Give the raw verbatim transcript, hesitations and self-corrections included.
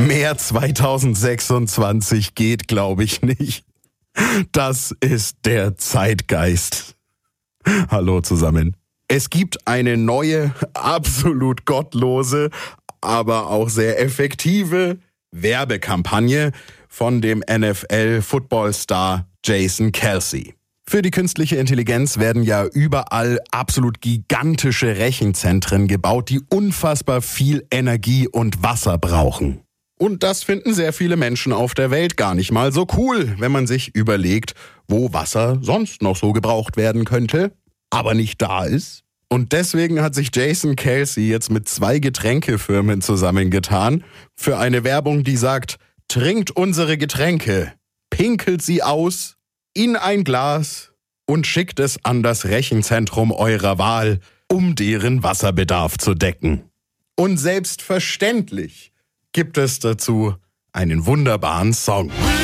Mehr zwanzig sechsundzwanzig geht, glaube ich, nicht. Das ist der Zeitgeist. Hallo zusammen. Es gibt eine neue, absolut gottlose, aber auch sehr effektive Werbekampagne von dem N F L-Football-Star Jason Kelce. Für die künstliche Intelligenz werden ja überall absolut gigantische Rechenzentren gebaut, die unfassbar viel Energie und Wasser brauchen. Und das finden sehr viele Menschen auf der Welt gar nicht mal so cool, wenn man sich überlegt, wo Wasser sonst noch so gebraucht werden könnte, aber nicht da ist. Und deswegen hat sich Jason Kelce jetzt mit zwei Getränkefirmen zusammengetan für eine Werbung, die sagt, trinkt unsere Getränke, pinkelt sie aus in ein Glas und schickt es an das Rechenzentrum eurer Wahl, um deren Wasserbedarf zu decken. Und selbstverständlich gibt es dazu einen wunderbaren Song.